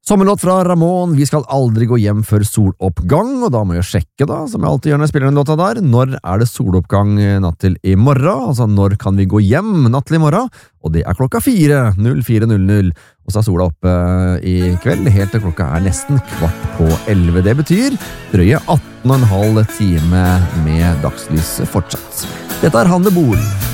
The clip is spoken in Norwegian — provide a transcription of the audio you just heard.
Sommerlåt fra Ramón, vi skal aldri gå hjem før soloppgang, og da må jeg sjekke da, som jeg alltid gjør når jeg spiller den låta der, når det soloppgang natt til i morgen, altså når kan vi gå hjem natt til i morgen, og det klokka 4:04:00, og så sola oppe i kveld, helt til klokka nesten 10:15. Det betyr drøye 18,5 time med dagslys fortsatt. Dette Hanne Bol.